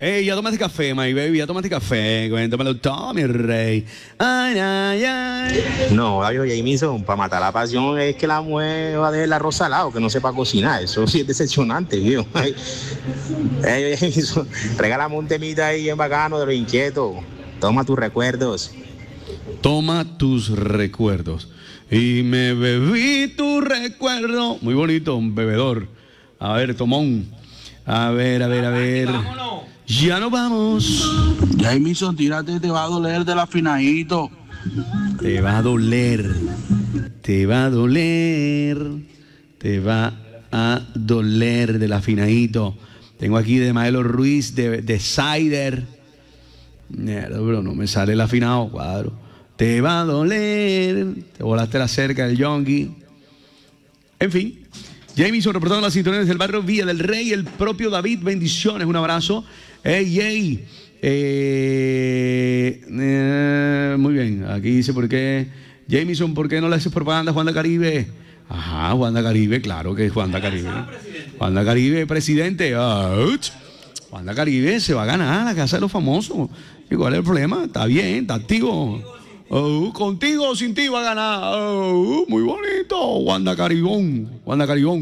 Ey, ya tomaste café, my baby, ya tomaste café. Cuéntamelo todo, mi rey. Ay, ay, ay. No, Jamison, para matar la pasión es que la mujer va a dejar el arroz salado, que no sepa cocinar. Eso sí es decepcionante, viejo. Jamison, regálame un temita ahí bien bacano de los inquietos. Toma tus recuerdos. Toma tus recuerdos. Y me bebí tu recuerdo. Muy bonito, un bebedor. A ver, Tomón. A ver. Ya nos vamos. Jamison, tírate, te va a doler del afinadito. Te va a doler. Te va a doler. Te va a doler del afinadito. Tengo aquí de Maelo Ruiz, de Cider. Mierda, bro, no me sale el afinado, cuadro. Te va a doler. Te volaste la cerca del Yongi. En fin. Jamison reportando las sintonías del barrio Villa del Rey. El propio David, bendiciones, un abrazo. Ey. Muy bien, aquí dice por qué. Jamison, ¿por qué no le haces propaganda a Juan de Caribe? Ajá, Juan de Caribe, claro que es Juan de Caribe. Juan de Caribe, presidente. Juan de Caribe se va a ganar la casa de los famosos. ¿Y cuál es el problema? Está bien, está activo. Contigo o sin ti va a ganar. Muy bonito, Juan de Caribón.